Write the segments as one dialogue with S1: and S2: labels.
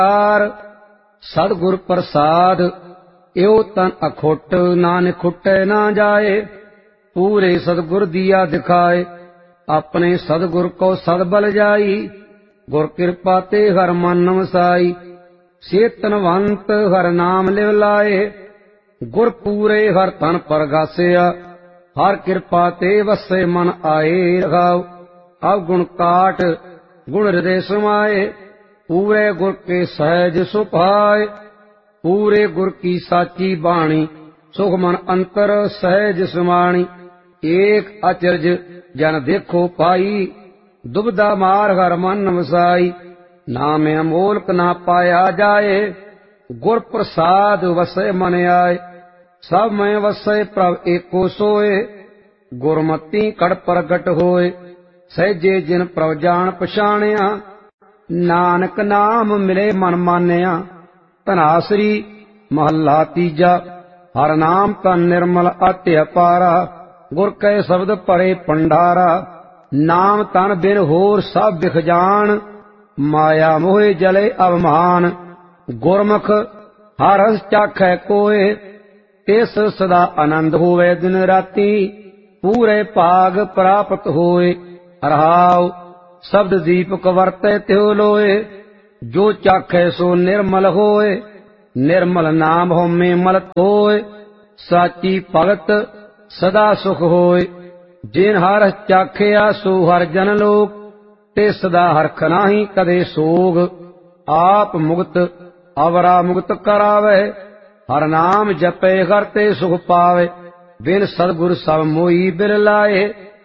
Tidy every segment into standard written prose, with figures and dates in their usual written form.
S1: सतगुर प्रसाद एओ तन अखुट, नानक खुटै ना जाए। पूरे सतगुर दिया दिखाए, अपने सतगुर को सद बल जाई। गुर कृपा ते हर मन वसाई, सेतनवंत हर नाम लिव लाए। गुर पूरे हर तन परगासिया, हर कृपा ते वसे मन आए। रघाव अवगुण काट गुण हृदय समाए, पूरे गुर के सहज सुभाए। पूरे गुर की साची बाणी, सुख मन अंतर सहज समाणी। एक अचरज जन देखो पाई, दुबदा मार हर मन वसाई। नाम अमोलक ना पाया जाए, गुर प्रसाद वसै मन आए। सब में वसै प्रभ एको सोए, गुरमति कड़ प्रगट होए। सहजे जिन प्रभ जान पछाणिया, नानक नाम मिले मन मानिया। धनासरी महला तीजा, हर नाम तन निर्मल अति अपारा। गुर कै शब्द परे भंडारा, नाम तन बिन होर सब बिख जान। माया मोहे जले अवमान, गुरमुख हर रस चाखै कोय। तिस सदा आनंद होवे दिन राती, पूरे भाग प्राप्त होए। रहाउ शब्द दीपक वरतै त्यो लोए, जो चाखै सो निर्मल होए। निर्मल नाम होमे मल होए, साची भगत सदा सुख होए। जिन हर चाखिया सो हर जन लोक, ते सदा हरख नाही कदे सोग। आप मुक्त अवरा मुक्त करावे, हर नाम जपे करते सुख पावे। बिन सतगुर सब मोई बिल लाए,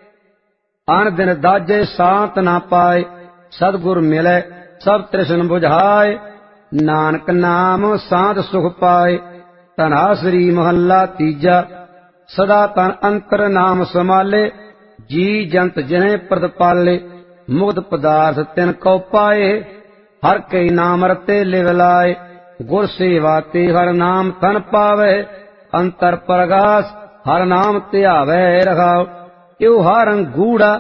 S1: अन दिन दाजे सांत ना पाए। सतगुर मिले सब तृष्ण बुझाए, नानक नाम सांत सुख पाए। धनासरी महला तीजा, सदा तन अंतर नाम समाले। जी जंत जिन्हें प्रतिपाले, मुक्त पदार्थ तिन को पाए। हर कई नाम रते लिव लाए, गुर सेवा ते हर नाम तन पावे। अंतर प्रगास हर नाम ध्यावै। रघाव यो हर गूढ़ा